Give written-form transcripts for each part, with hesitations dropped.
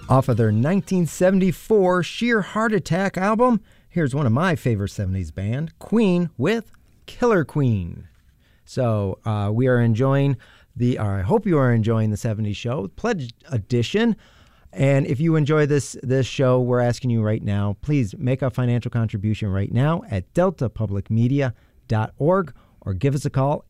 Off of their 1974 Sheer Heart Attack album, here's one of my favorite 70s band, Queen, with Killer Queen. So we are enjoying I hope you are enjoying the 70s show, Pledge Edition. And if you enjoy this show, we're asking you right now, please make a financial contribution right now at deltapublicmedia.org or give us a call,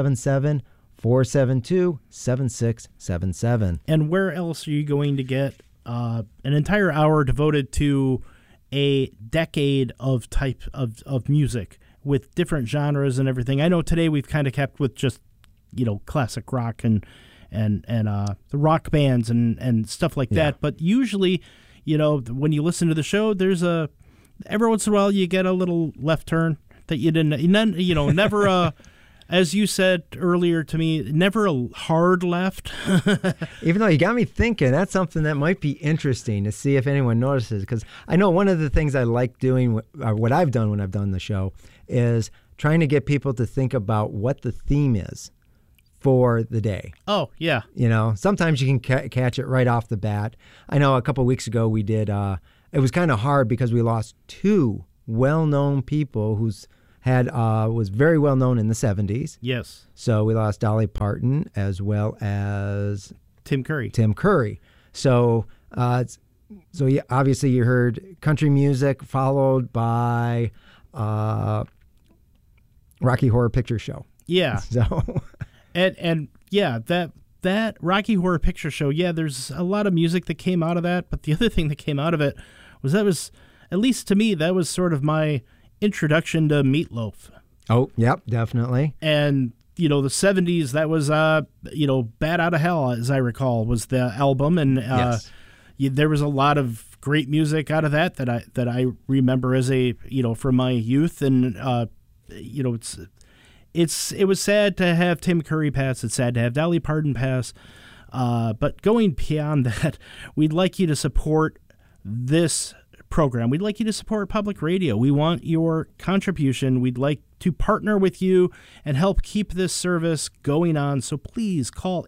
877-472-7677. And where else are you going to get an entire hour devoted to a decade of type of music with different genres and everything? I know today we've kind of kept with just, classic rock and the rock bands and stuff like that. But usually, when you listen to the show, there's every once in a while you get a little left turn that you didn't, never as you said earlier to me, never a hard left. Even though you got me thinking, that's something that might be interesting to see if anyone notices. Because I know one of the things I like doing, or what I've done when I've done the show, is trying to get people to think about what the theme is for the day. Oh, yeah. Sometimes you can catch it right off the bat. I know a couple of weeks ago we did, it was kind of hard because we lost two well-known people who's was very well known in the 70s. Yes. So we lost Dolly Parton as well as Tim Curry. So yeah, obviously you heard country music followed by Rocky Horror Picture Show. Yeah. So and yeah, that Rocky Horror Picture Show, yeah, there's a lot of music that came out of that, but the other thing that came out of it was at least to me, that was sort of my introduction to Meatloaf. Oh, yep, definitely. And, the 70s, that was, Bat Out of Hell, as I recall, was the album. And yes. There was a lot of great music out of that I remember as from my youth. And, it was sad to have Tim Curry pass. It's sad to have Dolly Parton pass. But going beyond that, we'd like you to support this program. We'd like you to support public radio. We want your contribution. We'd like to partner with you and help keep this service going on. So please call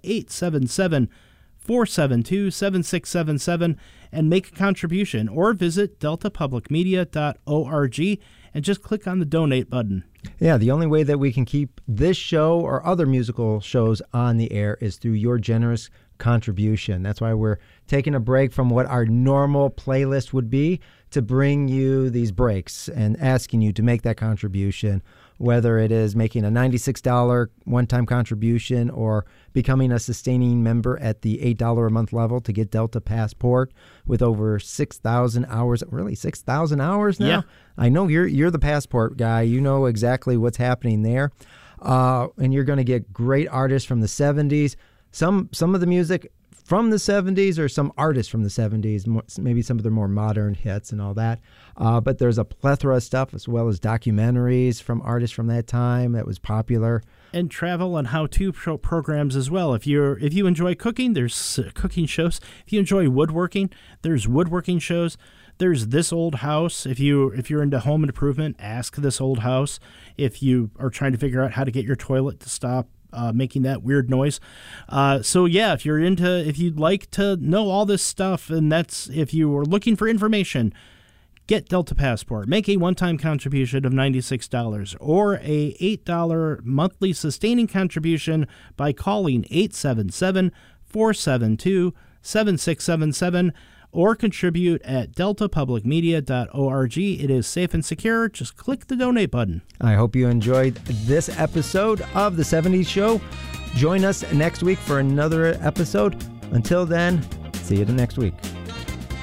877-472-7677 and make a contribution, or visit deltapublicmedia.org and just click on the donate button. Yeah, the only way that we can keep this show or other musical shows on the air is through your generous contribution. That's why we're taking a break from what our normal playlist would be to bring you these breaks and asking you to make that contribution, whether it is making a $96 one-time contribution or becoming a sustaining member at the $8 a month level to get Delta Passport with over 6,000 hours. Really, 6,000 hours now? Yeah. I know you're the Passport guy. You know exactly what's happening there. And you're going to get great artists from the 70s. Some of the music from the 70s or some artists from the 70s, maybe some of their more modern hits and all that. But there's a plethora of stuff as well as documentaries from artists from that time that was popular. And travel and how-to programs as well. If you enjoy cooking, there's cooking shows. If you enjoy woodworking, there's woodworking shows. There's This Old House. If you're into home improvement, ask This Old House. If you are trying to figure out how to get your toilet to stop making that weird noise. So yeah, if you'd like to know all this stuff, and if you are looking for information, get Delta Passport. Make a one-time contribution of $96 or a $8 monthly sustaining contribution by calling 877-472-7677 or contribute at deltapublicmedia.org. It is safe and secure. Just click the donate button. I hope you enjoyed this episode of The 70s Show. Join us next week for another episode. Until then, see you next week.